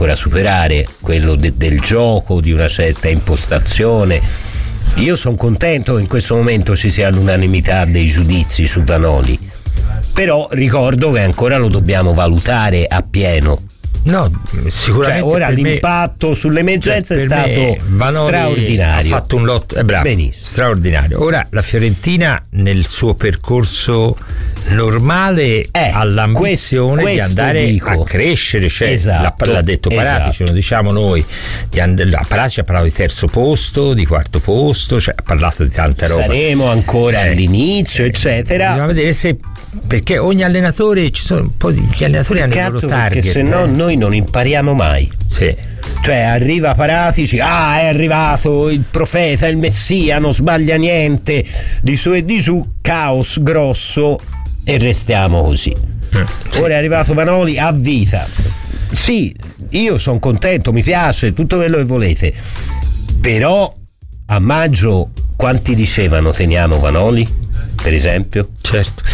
ancora superare, quello del gioco, di una certa impostazione. Io sono contento che in questo momento ci sia l'unanimità dei giudizi su Vanoli, però ricordo che ancora lo dobbiamo valutare appieno. No, sicuramente. Ora l'impatto sull'emergenza è stato straordinario. Ha fatto un lotto, bravo, benissimo, straordinario. Ora la Fiorentina nel suo percorso normale ha l'ambizione di andare a crescere, cioè, esatto, l'ha detto Paratici, ce lo diciamo noi. Paratici ha parlato di terzo posto, di quarto posto, cioè ha parlato di tanta roba. Saremo ancora all'inizio, eccetera. Bisogna vedere se, perché ogni allenatore, ci sono un po' di gli allenatori hanno il loro target, perché se no noi non impariamo mai. Sì. Cioè arriva Paratici, è arrivato il profeta, il messia, non sbaglia niente, di su e di giù, caos grosso, e restiamo così. Sì. Ora è arrivato Vanoli a vita. Sì, io sono contento, mi piace tutto quello che volete, però a maggio quanti dicevano teniamo Vanoli, per esempio? Certo.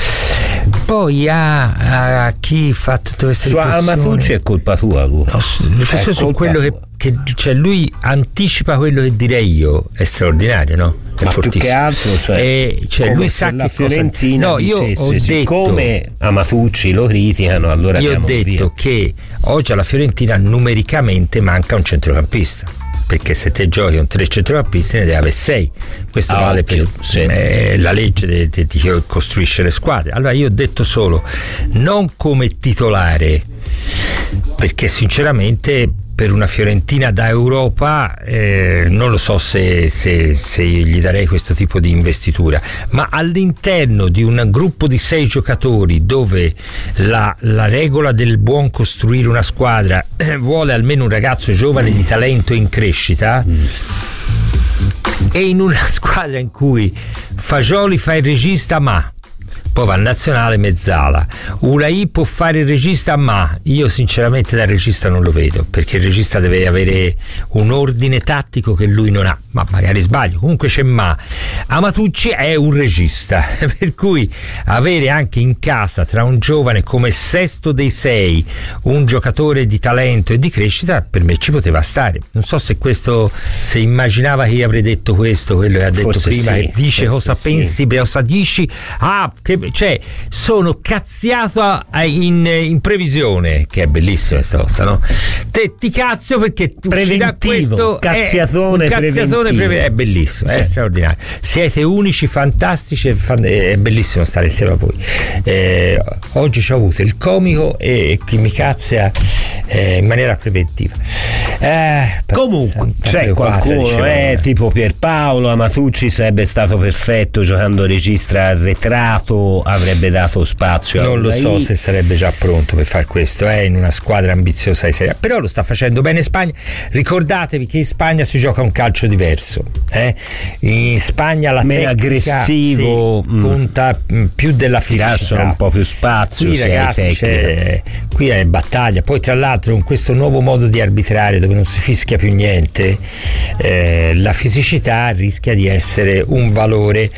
Poi a chi fa tutte queste riflessioni, su Amafucci è colpa tua, riflessione su quello che cioè lui anticipa quello che direi io, è straordinario, no? È ma fortissimo. Più che altro, cioè lui sa che Fiorentina cosa. No, io ho detto, siccome Amafucci lo criticano, allora io ho detto che oggi alla Fiorentina numericamente manca un centrocampista, perché se te giochi con 3 centrocampisti ne devi avere 6. Questo vale per la legge di costruisce le squadre. Allora io ho detto solo non come titolare, perché sinceramente per una Fiorentina da Europa non lo so se gli darei questo tipo di investitura, ma all'interno di un gruppo di 6 giocatori dove la regola del buon costruire una squadra vuole almeno un ragazzo giovane di talento in crescita, e in una squadra in cui Fagioli fa il regista ma poi va in nazionale mezzala, Ulai può fare il regista, ma io sinceramente da regista non lo vedo, perché il regista deve avere un ordine tattico che lui non ha, ma magari sbaglio, comunque c'è Amatucci è un regista, per cui avere anche in casa tra un giovane come sesto dei 6 un giocatore di talento e di crescita, per me ci poteva stare. Non so se immaginava che io avrei detto questo, quello che ha detto forse prima, che dice cosa pensi, cosa dici, cioè sono cazziato in previsione, che è bellissima questa cosa, no? Te ti cazzo perché uscirà questo cazziatone è bellissimo, è straordinario, siete unici, fantastici, è bellissimo stare insieme a voi. Oggi ci ho avuto il comico e chi mi cazzia in maniera preventiva. Comunque c'è qualcuno tipo Pierpaolo Amatucci sarebbe stato perfetto giocando regista arretrato, avrebbe dato spazio non lo so se sarebbe già pronto per fare questo, in una squadra ambiziosa e seria, però lo sta facendo bene in Spagna. Ricordatevi che in Spagna si gioca un calcio diverso, in Spagna la meno tecnica aggressivo conta più della fisicità, un po' più spazio, qui ragazzi qui è battaglia. Poi tra l'altro con questo nuovo modo di arbitrare dove non si fischia più niente, la fisicità rischia di essere un valore,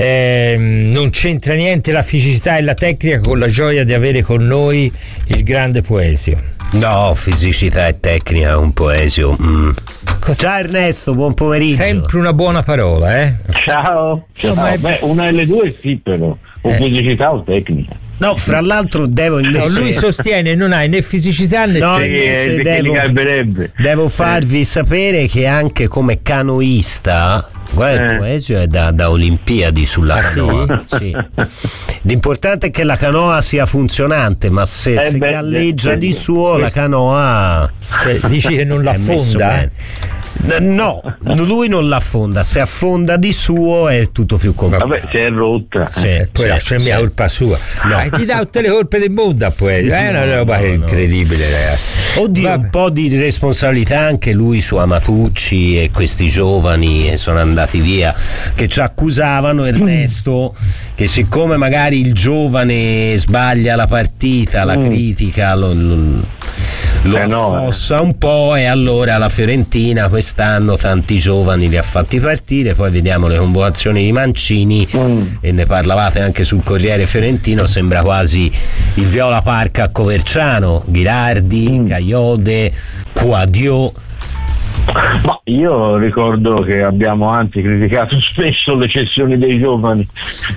non c'entra niente la fisicità e la tecnica con la gioia di avere con noi il grande Poesio. No, fisicità e tecnica un Poesio. Ciao Ernesto, buon pomeriggio. Sempre una buona parola, Ciao. Una delle due sì, però o fisicità o tecnica. No, fra l'altro lui sostiene non hai né fisicità né tecnica. Devo farvi sapere che anche come canoista, guarda, il Poesio è da Olimpiadi sulla canoa. Sì. L'importante è che la canoa sia funzionante, ma se galleggia di suo la canoa, dici che non l'affonda? No, lui non l'affonda, se affonda di suo è tutto più complicato. Vabbè, se è rotta, poi c'è mia colpa sua. Ti dà tutte le colpe del mondo, poi è una roba incredibile, ragazzi. Oddio, un po' di responsabilità anche lui su Amatucci e questi giovani che sono andati via, che ci accusavano Ernesto che siccome magari il giovane sbaglia la partita, la critica lo affossa un po', e allora la Fiorentina quest'anno tanti giovani li ha fatti partire. Poi vediamo le convocazioni di Mancini, e ne parlavate anche sul Corriere Fiorentino, sembra quasi il Viola Park a Coverciano, Ghilardi, Caiode, Quadio. Ma io ricordo che abbiamo anzi criticato spesso le cessioni dei giovani,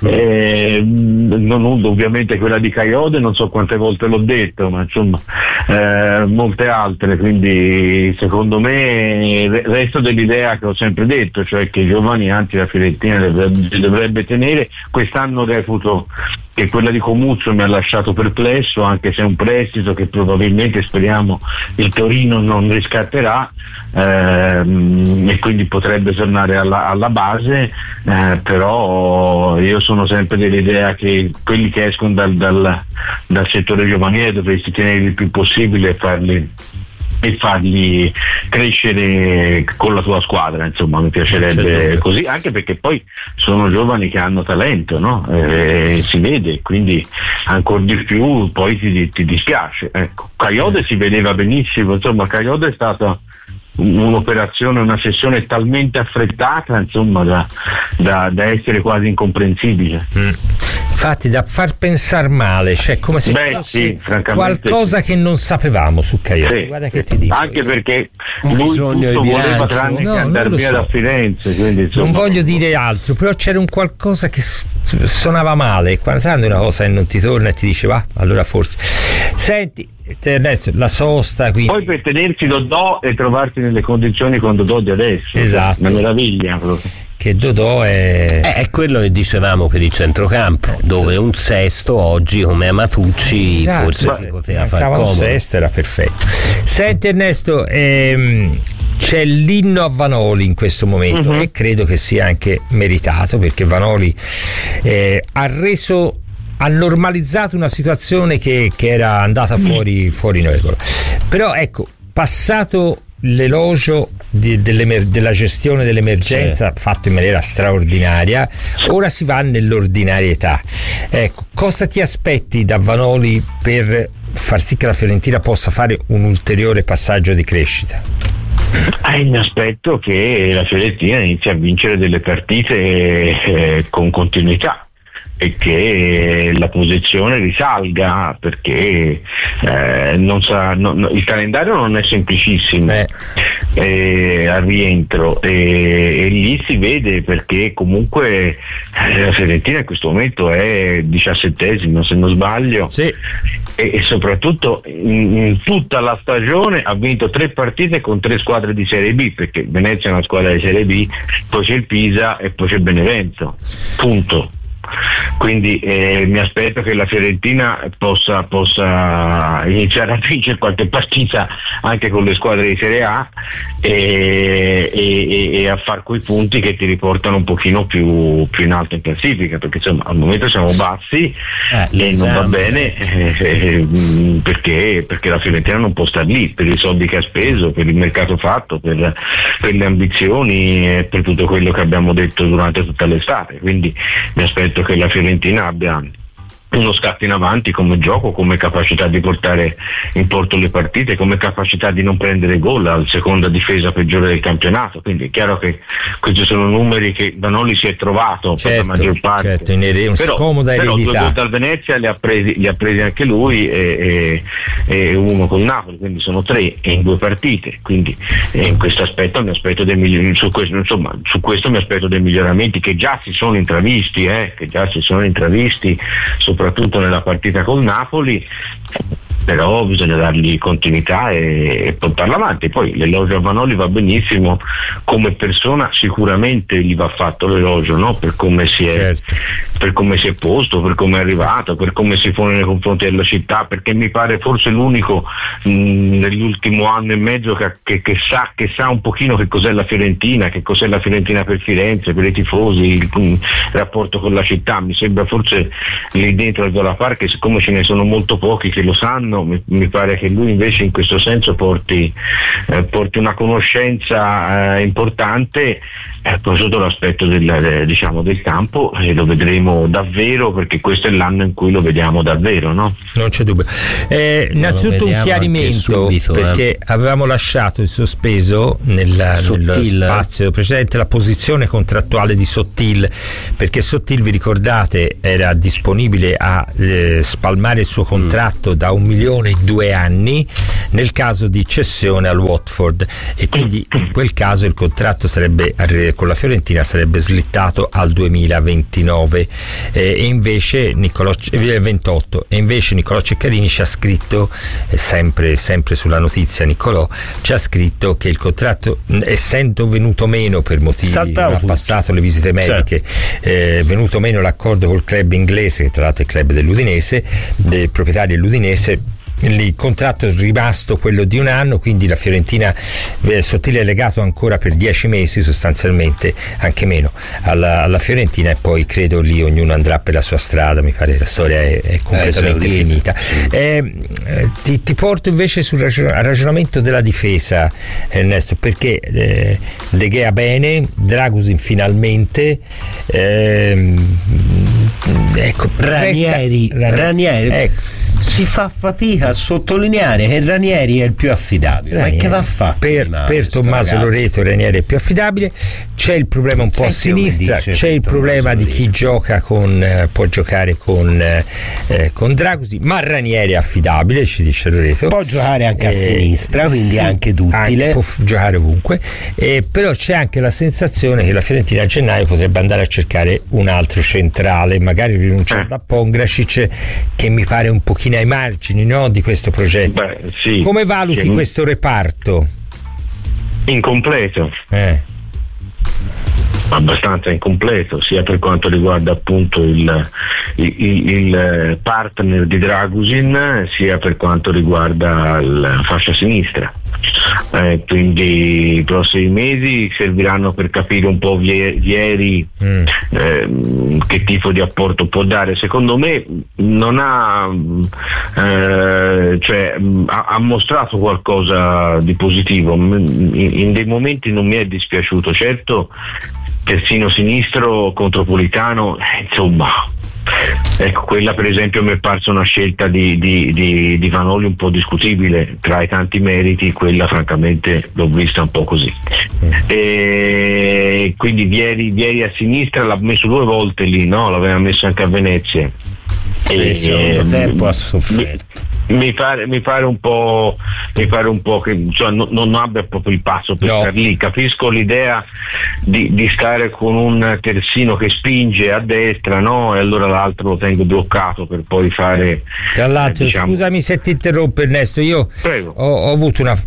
non ovviamente quella di Caiode, non so quante volte l'ho detto, ma insomma molte altre, quindi secondo me resto dell'idea che ho sempre detto, cioè che i giovani anzi la Fiorentina dovrebbe tenere. Quest'anno reputo che quella di Comuzzo mi ha lasciato perplesso, anche se è un prestito che probabilmente, speriamo, il Torino non riscatterà, e quindi potrebbe tornare alla base, però io sono sempre dell'idea che quelli che escono dal settore giovanile dovresti tenerli il più possibile e farli crescere con la tua squadra, insomma mi piacerebbe così, anche perché poi sono giovani che hanno talento, no? Si vede, quindi ancora di più poi ti dispiace. Ecco. Caiode si vedeva benissimo, insomma Caiode è stata un'operazione, una sessione talmente affrettata, insomma, da essere quasi incomprensibile. Infatti da far pensare male, cioè come se fosse qualcosa che non sapevamo su Caiode. Guarda che ti dico. Anche perché lui tutto voleva tranne che andare via da Firenze, quindi, insomma, non voglio dire altro, però c'era un qualcosa che suonava male, quando sai una cosa e non ti torna e ti dice va, allora forse. Senti adesso la sosta, quindi poi per tenersi Dodò e trovarsi nelle condizioni con Dodò di adesso, esatto, una meraviglia proprio. Che Dodò è quello che dicevamo per il centrocampo, dove un sesto oggi come Amatucci forse si poteva far comodo. Un sesto era perfetto. Senti Ernesto, c'è l'inno a Vanoli in questo momento, e credo che sia anche meritato, perché Vanoli ha normalizzato una situazione che era andata fuori regola. Però ecco, passato l'elogio della gestione dell'emergenza, fatto in maniera straordinaria, ora si va nell'ordinarietà. Ecco, cosa ti aspetti da Vanoli per far sì che la Fiorentina possa fare un ulteriore passaggio di crescita? Mi aspetto che la Fiorentina inizi a vincere delle partite con continuità e che la posizione risalga, perché il calendario non è semplicissimo al rientro, e lì si vede, perché comunque la Fiorentina in questo momento è 17esima se non sbaglio, e soprattutto in tutta la stagione ha vinto 3 partite con 3 squadre di Serie B, perché Venezia è una squadra di Serie B, poi c'è il Pisa e poi c'è il Benevento, punto. Quindi mi aspetto che la Fiorentina possa iniziare a vincere qualche partita anche con le squadre di Serie A e a far quei punti che ti riportano un pochino più in alto in classifica, perché insomma al momento siamo bassi e non va bene, perché la Fiorentina non può stare lì per i soldi che ha speso, per il mercato fatto, per le ambizioni e per tutto quello che abbiamo detto durante tutta l'estate. Quindi mi aspetto che la Fiorentina abbia uno scatto in avanti come gioco, come capacità di portare in porto le partite, come capacità di non prendere gol, al seconda difesa peggiore del campionato. Quindi è chiaro che questi sono numeri che Vanoli si è trovato per la maggior parte, scomoda eredità. Però 2 gol dal Venezia li ha presi anche lui, e uno col Napoli, quindi sono 3 in 2 partite. Quindi in questo aspetto mi aspetto su questo mi aspetto dei miglioramenti che già si sono intravisti, soprattutto nella partita col Napoli, però bisogna dargli continuità e portarla avanti. Poi l'elogio a Vanoli va benissimo, come persona sicuramente gli va fatto l'elogio, no? Per come si è posto, per come è arrivato, per come si pone nei confronti della città, perché mi pare forse l'unico nell'ultimo anno e mezzo che sa un pochino che cos'è la Fiorentina, che cos'è la Fiorentina per Firenze, per i tifosi, il rapporto con la città. Mi sembra forse lì dentro al Viola Park, siccome ce ne sono molto pochi che lo sanno, mi pare che lui invece in questo senso porti una conoscenza importante, sotto l'aspetto del campo, e lo vedremo vedremo davvero, perché questo è l'anno in cui lo vediamo davvero, no? Non c'è dubbio. Innanzitutto un chiarimento subito, perché avevamo lasciato in sospeso nello spazio precedente la posizione contrattuale di Sottil, perché Sottil, vi ricordate, era disponibile a spalmare il suo contratto da 1 milione in 2 anni nel caso di cessione al Watford, e quindi in quel caso il contratto con la Fiorentina sarebbe slittato al 2029 e invece 28, e invece Niccolò Ceccarini ci ha scritto, sempre sulla notizia Niccolò, ci ha scritto che il contratto, essendo venuto meno per motivi, ha passato le visite mediche, venuto meno l'accordo col club inglese, che tra l'altro è il club dell'Udinese, del proprietario dell'Udinese, il contratto è rimasto quello di 1 anno, quindi la Fiorentina, Sottile è legato ancora per 10 mesi sostanzialmente, anche meno, alla Fiorentina, e poi credo lì ognuno andrà per la sua strada, mi pare la storia è completamente finita. Ti porto invece sul ragionamento della difesa, Ernesto, perché De Gea bene, Dragusin finalmente, ecco, Ranieri ecco. Si fa fatica a sottolineare che Ranieri è il più affidabile. Ma che va fatto? Per Tommaso Loreto Ranieri è più affidabile. C'è il problema un po' a sinistra, c'è il problema di chi gioca può giocare con Dragusin, ma Ranieri è affidabile, ci dice Loreto. Può giocare anche a sinistra, quindi anche duttile. Può giocare ovunque. Però c'è anche la sensazione che la Fiorentina a gennaio potrebbe andare a cercare un altro centrale, magari rinunciando a Pongracic, che mi pare un pochino ai margini, no, di questo progetto. Sì, come valuti questo reparto? Incompleto. Abbastanza incompleto, sia per quanto riguarda appunto il partner di Dragusin, sia per quanto riguarda la fascia sinistra. Quindi i prossimi mesi serviranno per capire un po' Vieri che tipo di apporto può dare. Secondo me non ha mostrato qualcosa di positivo, in dei momenti non mi è dispiaciuto, certo terzino sinistro contro Politano, insomma, ecco, quella per esempio mi è parsa una scelta di Vanoli un po' discutibile, tra i tanti meriti quella francamente l'ho vista un po' così. E quindi Vieri a sinistra l'ha messo 2 volte lì, no? L'aveva messo anche a Venezia, e il secondo tempo ha sofferto. Mi pare un po' che non abbia proprio il passo per stare lì. Capisco l'idea di stare con un terzino che spinge a destra, no? E allora l'altro lo tengo bloccato per poi fare. Tra l'altro, scusami se ti interrompo, Ernesto, io ho avuto una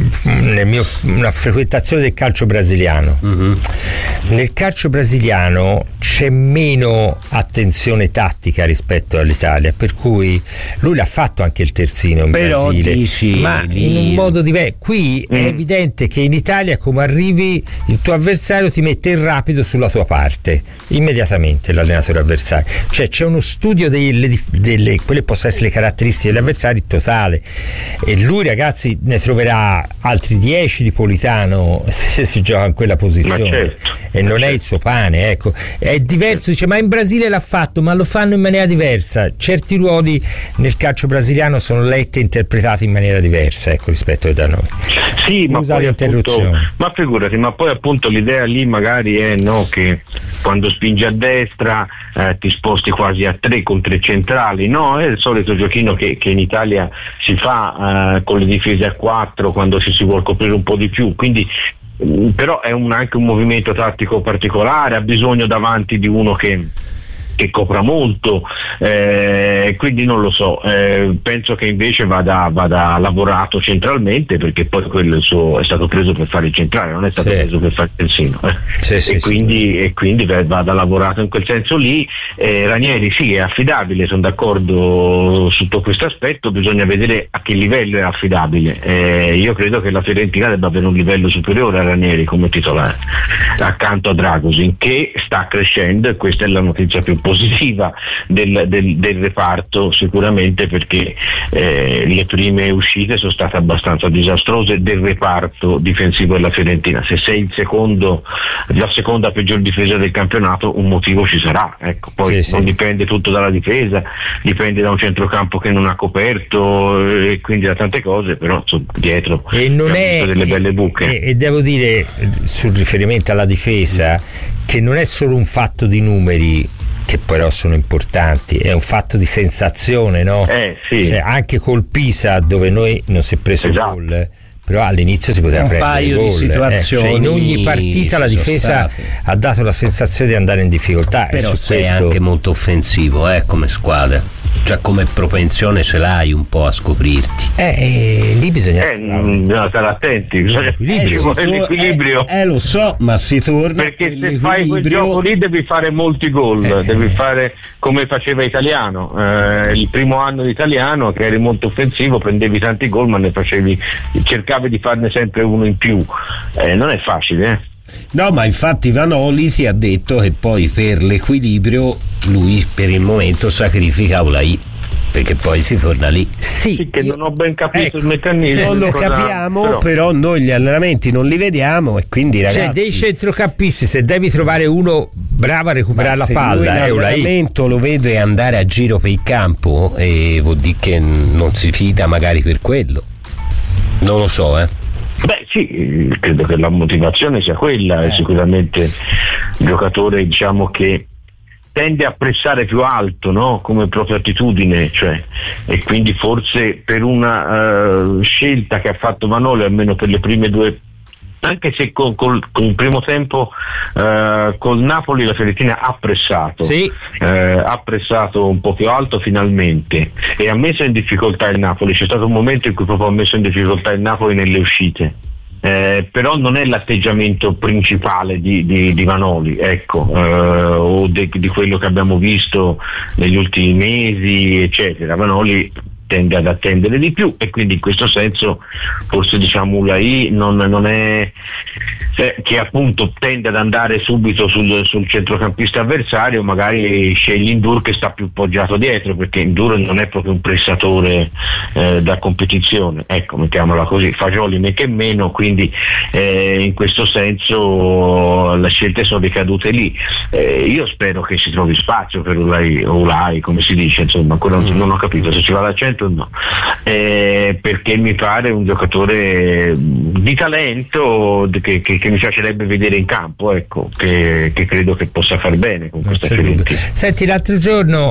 frequentazione del calcio brasiliano. Nel calcio brasiliano c'è meno attenzione tattica rispetto all'Italia, per cui lui l'ha fatto anche il terzino in Brasile, ma in un modo diverso. Qui è evidente che in Italia, come arrivi, il tuo avversario ti mette il rapido sulla tua parte immediatamente, l'allenatore avversario, cioè c'è uno studio quelle possono essere le caratteristiche degli avversari totale, e lui, ragazzi, ne troverà altri 10 di Politano se si gioca in quella posizione, e non è il suo pane, ecco. È diverso, dice, ma in Brasile l'ha fatto, ma lo fanno in maniera diversa. Certi ruoli nel calcio brasiliano sono letti e interpretati in maniera diversa, ecco, rispetto a da noi. Sì, ma figurati, ma poi appunto l'idea lì magari è, no, che quando spingi a destra ti sposti quasi a 3 con 3 centrali, no? È il solito giochino che in Italia si fa con le difese a 4 quando si vuol coprire un po' di più, quindi però è anche un movimento tattico particolare, ha bisogno davanti di uno che copra molto, quindi non lo so, penso che invece vada lavorato centralmente, perché poi quello è stato preso per fare il centrale, non è stato preso per fare il terzino, quindi vada lavorato in quel senso lì. Ranieri sì, è affidabile, sono d'accordo sotto questo aspetto, bisogna vedere a che livello è affidabile. Io credo che la Fiorentina debba avere un livello superiore a Ranieri come titolare, accanto a Dragusin, che sta crescendo, e questa è la notizia più importante. positiva del reparto, sicuramente, perché le prime uscite sono state abbastanza disastrose del reparto difensivo della Fiorentina. Se sei la seconda peggior difesa del campionato, un motivo ci sarà, ecco. Poi non dipende tutto dalla difesa, dipende da un centrocampo che non ha coperto e quindi da tante cose, però dietro e non è delle belle buche. E devo dire, sul riferimento alla difesa, che non è solo un fatto di numeri, che però sono importanti, è un fatto di sensazione, no? Sì. Cioè, anche col Pisa, dove noi non si è preso gol, però all'inizio si poteva prendere un paio gol, di situazioni, cioè in ogni partita la difesa ha dato la sensazione di andare in difficoltà, però sei questo... anche molto offensivo come squadra, cioè come propensione ce l'hai un po' a scoprirti, lì bisogna stare attenti, l'equilibrio, lo so, ma si torna, perché se fai quel gioco lì devi fare molti gol, devi fare come faceva Italiano, il primo anno di Italiano, che eri molto offensivo, prendevi tanti gol, ma cercavi di farne sempre uno in più, non è facile. No, ma infatti Vanoli ti ha detto che poi per l'equilibrio lui per il momento sacrifica Olaï, perché poi si torna lì. Sì, che non ho ben capito il meccanismo. Non lo capiamo, però noi gli allenamenti non li vediamo e quindi ragazzi... Cioè dei centrocampisti, se devi trovare uno bravo a recuperare la palla, è l'allenamento lo vede andare a giro per il campo e vuol dire che non si fida magari per quello. Non lo so, Beh sì, credo che la motivazione sia quella, è sicuramente un giocatore, diciamo, che tende a pressare più alto, no? Come propria attitudine, cioè, e quindi forse per una scelta che ha fatto Vanoli, almeno per le prime due, anche se con il primo tempo col Napoli la Fiorentina ha pressato, ha pressato un po' più alto finalmente e ha messo in difficoltà il Napoli. C'è stato un momento in cui proprio ha messo in difficoltà il Napoli nelle uscite, però non è l'atteggiamento principale di Vanoli, ecco, o di quello che abbiamo visto negli ultimi mesi, eccetera. Vanoli tende ad attendere di più e quindi in questo senso forse, diciamo, Olaï non è che appunto tende ad andare subito sul centrocampista avversario, magari sceglie Ndour che sta più poggiato dietro, perché Ndour non è proprio un pressatore da competizione, ecco, mettiamola così, Fagioli men che meno, quindi in questo senso le scelte sono ricadute lì. Io spero che si trovi spazio per Olaï, come si dice, insomma, ancora non ho capito se ci va d'accento o no, perché mi pare un giocatore di talento che mi piacerebbe vedere in campo, ecco, che credo che possa far bene con questa Fiorentina. Senti, l'altro giorno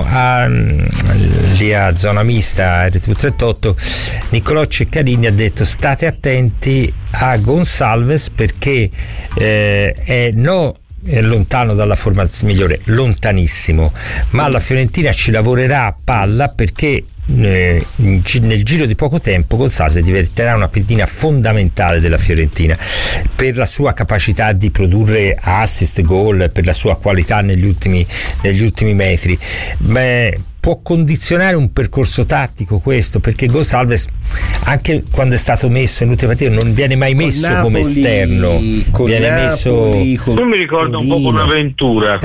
lì a zona mista RTV38 Niccolò Ceccarini ha detto: state attenti a Gonçalves perché è lontano dalla formazione migliore, lontanissimo, ma alla Fiorentina ci lavorerà a palla perché nel giro di poco tempo Gonçalves diventerà una pedina fondamentale della Fiorentina per la sua capacità di produrre assist, gol, per la sua qualità negli ultimi metri. Può condizionare un percorso tattico questo, perché Gonçalves anche quando è stato messo nell'ultima partita non viene mai messo Napoli, come esterno, viene messo. Io mi ricordo un po' Bonaventura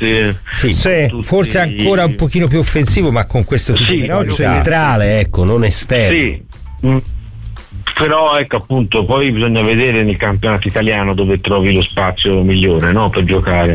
forse ancora un pochino più offensivo, ma con questo tipo di però centrale, ecco, non esterno. Però ecco, appunto, poi bisogna vedere nel campionato italiano dove trovi lo spazio migliore, no, per giocare,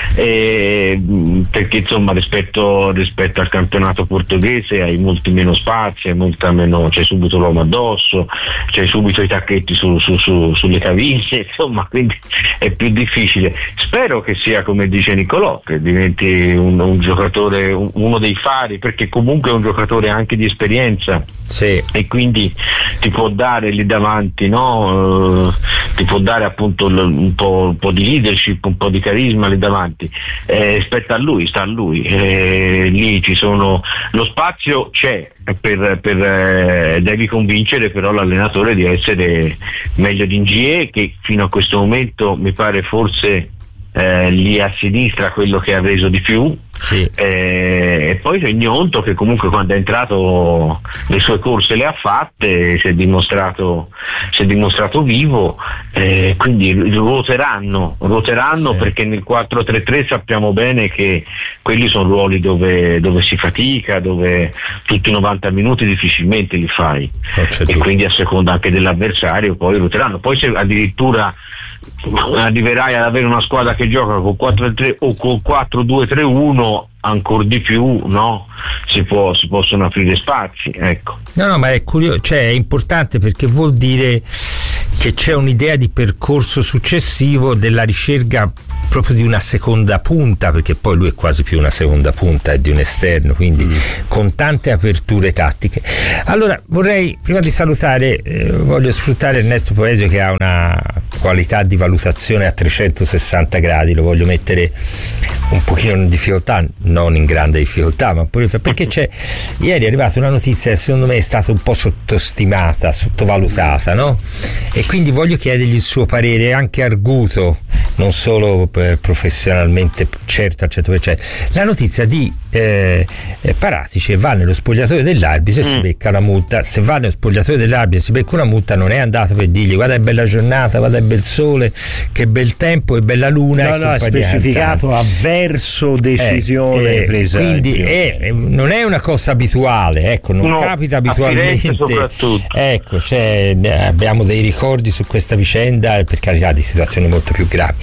perché insomma rispetto al campionato portoghese hai molti meno spazi, molta meno, c'è subito l'uomo addosso, c'è subito i tacchetti sulle caviglie, insomma, quindi è più difficile. Spero che sia come dice Niccolò, che diventi un giocatore, uno dei fari, perché comunque è un giocatore anche di esperienza, e quindi ti può dare lì davanti, no? Ti può dare appunto un po' di leadership, un po' di carisma lì davanti. Sta a lui, lì ci sono, lo spazio c'è devi convincere però l'allenatore di essere meglio di Ngie, che fino a questo momento mi pare forse lì a sinistra quello che ha reso di più, Sì. E poi c'è Gnonto che comunque quando è entrato le sue corse le ha fatte, si è dimostrato vivo, quindi ruoteranno sì. Perché nel 4-3-3 sappiamo bene che quelli sono ruoli dove si fatica, dove tutti i 90 minuti difficilmente li fai, e quindi a seconda anche dell'avversario poi ruoteranno. Poi se addirittura arriverai ad avere una squadra che gioca con 4-3 o con 4-2-3-1, ancora di più, no? Si possono aprire spazi, ecco. No, ma è curioso, cioè è importante perché vuol dire che c'è un'idea di percorso successivo della ricerca proprio di una seconda punta, perché poi lui è quasi più una seconda punta, è di un esterno, quindi con tante aperture tattiche. Allora vorrei, prima di salutare, voglio sfruttare Ernesto Poesio che ha una qualità di valutazione a 360 gradi, lo voglio mettere un pochino in difficoltà, non in grande difficoltà, ma pure perché ieri è arrivata una notizia che secondo me è stata un po' sottostimata, sottovalutata, no? E quindi voglio chiedergli il suo parere anche arguto, non solo professionalmente certo al 100%. La notizia di Paratici va nello spogliatoio dell'arbitro e si becca una multa. Se va nello spogliatoio dell'arbitro e si becca una multa, non è andato per dirgli guarda è bella giornata, guarda è bel sole, che bel tempo e bella luna. No, è specificato avverso decisione presa. Quindi non è una cosa abituale, ecco, non capita abitualmente. Ecco, abbiamo dei ricordi su questa vicenda, per carità, di situazioni molto più gravi.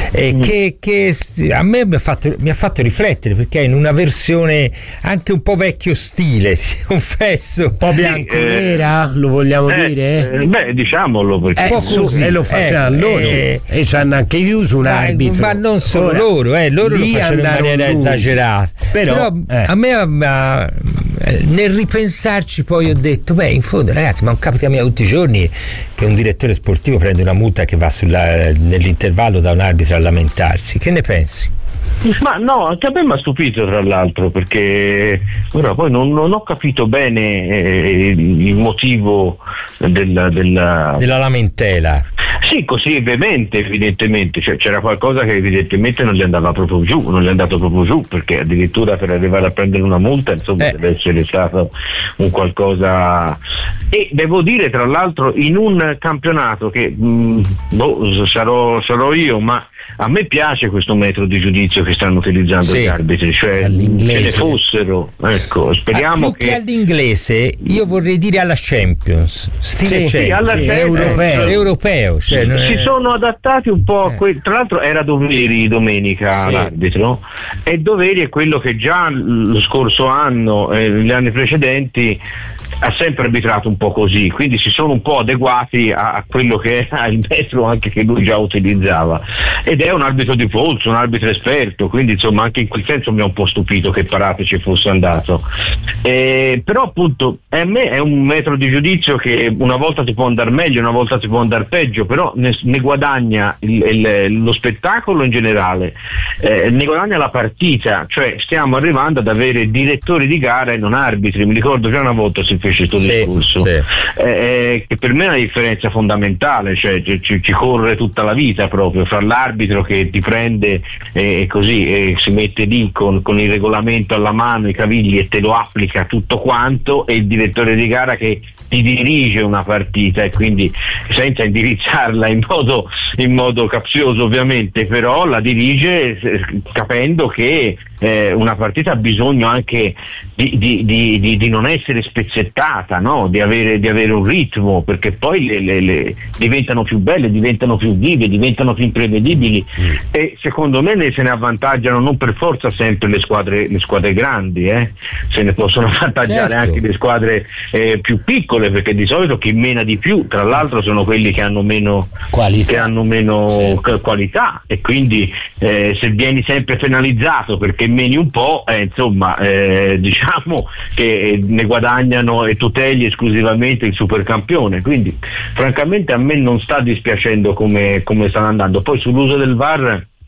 Che a me mi ha fatto riflettere, perché è in una versione anche un po' vecchio stile, ti confesso, un po' bianco-nera, lo vogliamo dire? Diciamolo, perché lo facevano loro e ci hanno anche chiuso un arbitro, ma non solo loro lo facevano in maniera esagerata, però a me nel ripensarci poi ho detto in fondo ragazzi, ma non capita mica tutti i giorni che un direttore sportivo prende una multa che va nell'intervallo da un arbitro a lamentarsi. Che ne pensi? Ma no, anche a me mi ha stupito tra l'altro, perché ora poi non ho capito bene il motivo della lamentela. Sì, così evidentemente, cioè, c'era qualcosa che evidentemente non gli andava proprio giù, non gli è andato proprio giù, perché addirittura per arrivare a prendere una multa, insomma, deve essere stato un qualcosa. E devo dire tra l'altro in un campionato che sarò io, ma a me piace questo metodo di giudizio che stanno utilizzando gli arbitri, cioè ce ne fossero, ecco, speriamo che all'inglese, io vorrei dire alla Champions, europeo, cioè, si sono adattati un po' a tra l'altro era Doveri domenica l'arbitro, e Doveri è quello che già lo scorso anno e gli anni precedenti ha sempre arbitrato un po' così, quindi si sono un po' adeguati a quello che era il metro anche che lui già utilizzava, ed è un arbitro di polso, un arbitro esperto, quindi insomma anche in quel senso mi ha un po' stupito che Paratici fosse andato, però appunto a me è un metro di giudizio che una volta ti può andare meglio, una volta ti può andare peggio, però ne guadagna lo spettacolo in generale, ne guadagna la partita, cioè stiamo arrivando ad avere direttori di gara e non arbitri. Mi ricordo già una volta si fece questo discorso, che per me è una differenza fondamentale, cioè ci corre tutta la vita proprio fra l'arbitro che ti prende e così si mette lì con il regolamento alla mano, i cavigli, e te lo applica tutto quanto, e il direttore di gara che ti dirige una partita, e quindi senza indirizzarla in modo capzioso ovviamente, però la dirige capendo che una partita ha bisogno anche di non essere spezzettata, no? di avere un ritmo, perché poi le diventano più belle, diventano più vive, diventano più imprevedibili, e secondo me se ne avvantaggiano non per forza sempre le squadre grandi, se ne possono avvantaggiare anche le squadre più piccole, perché di solito chi mena di più tra l'altro sono quelli che hanno meno qualità, e quindi se vieni sempre penalizzato perché meni un po', diciamo che ne guadagnano e tuteli esclusivamente il supercampione, quindi francamente a me non sta dispiacendo come stanno andando. Poi sull'uso del VAR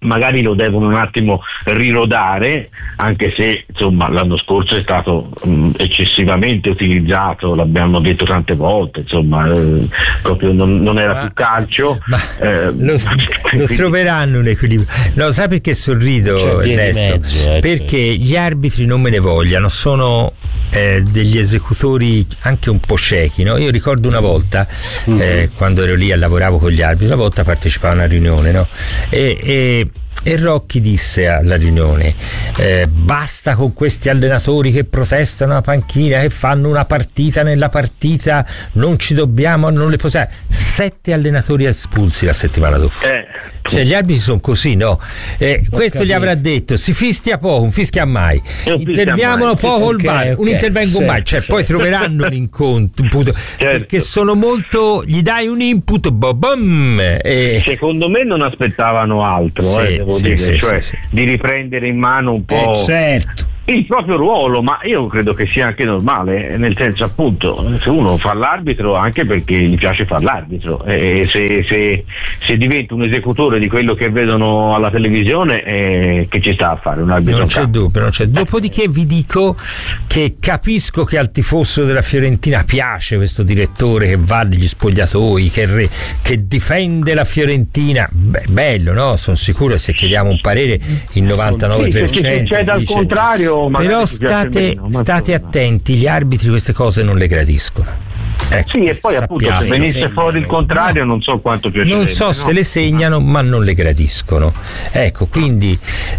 magari lo devono un attimo rirodare, anche se insomma l'anno scorso è stato eccessivamente utilizzato, l'abbiamo detto tante volte, insomma proprio non era più calcio. Lo troveranno un equilibrio. No, sai perché sorrido, Ernesto? Perché gli arbitri non me ne vogliano, sono degli esecutori anche un po' ciechi, no? Io ricordo una volta quando ero lì e lavoravo con gli arbitri, una volta partecipavo a una riunione, no? E Rocchi disse alla riunione: basta con questi allenatori che protestano alla panchina, che fanno una partita nella partita, non le possiamo. 7 allenatori espulsi la settimana dopo. Cioè gli arbitri sono così, no? Questo gli avrà detto: si fischia poco, non fischia mai, interviamo poco il VAR, non intervengo mai. Cioè poi troveranno un incontro, perché sono molto, gli dai un input, secondo me non aspettavano altro, devo dire, di riprendere in mano un po' il proprio ruolo, ma io credo che sia anche normale, nel senso, appunto, se uno fa l'arbitro anche perché gli piace far l'arbitro, e se diventa un esecutore di quello che vedono alla televisione, che ci sta a fare un arbitro? Non c'è dubbio. Dopodiché vi dico che capisco che al tifoso della Fiorentina piace questo direttore che va negli spogliatoi, che difende la Fiorentina. Bello, no? Sono sicuro, se chiediamo un parere, il 99% c'è dal contrario. Però state attenti, gli arbitri queste cose non le gradiscono. Sì, e poi appunto se venisse fuori il contrario, non so quanto piacerebbe. Non so se le segnano, ma non le gradiscono. Ecco, quindi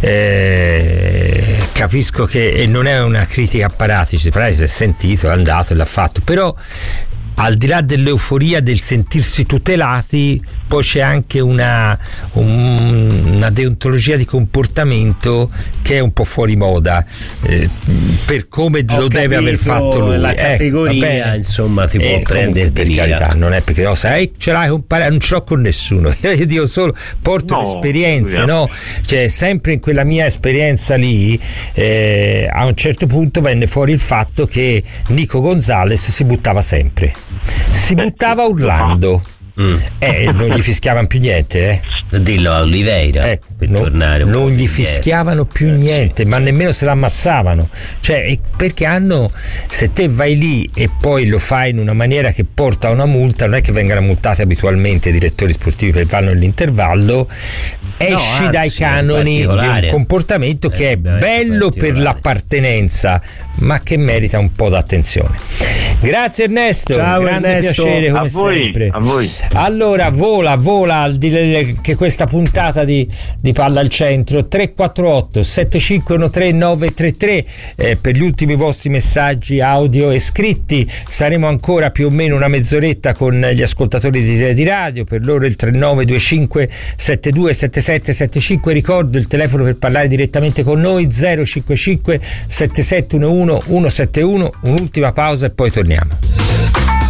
capisco che non è una critica a Paratici è sentito, è andato e l'ha fatto, però al di là dell'euforia del sentirsi tutelati, poi c'è anche una deontologia di comportamento che è un po' fuori moda, per come lo deve aver fatto lui. La categoria, insomma, ti può prendere per carità, non è perché sai, ce l'hai non ce l'ho con nessuno. Io dico solo, porto l'esperienza, no? Cioè, sempre in quella mia esperienza lì, a un certo punto venne fuori il fatto che Nico Gonzalez si buttava sempre. Si buttava urlando. Non gli fischiavano più niente, Dillo a Oliveira, per tornare un non gli fischiavano più niente, ma nemmeno se l'ammazzavano, cioè, perché se te vai lì e poi lo fai in una maniera che porta a una multa, non è che vengano multati abitualmente i direttori sportivi per vanno nell'intervallo, esci dai canoni di un comportamento che è bello per l'appartenenza, ma che merita un po' d'attenzione. Grazie Ernesto, ciao, grande Ernesto. piacere come sempre. A voi. Allora vola che questa puntata di Palla al Centro. 348 7513 933 per gli ultimi vostri messaggi audio e scritti. Saremo ancora più o meno una mezz'oretta con gli ascoltatori di radio, per loro il 3925 727775. Ricordo il telefono per parlare direttamente con noi, 055 7711 171. Un'ultima pausa e poi torniamo.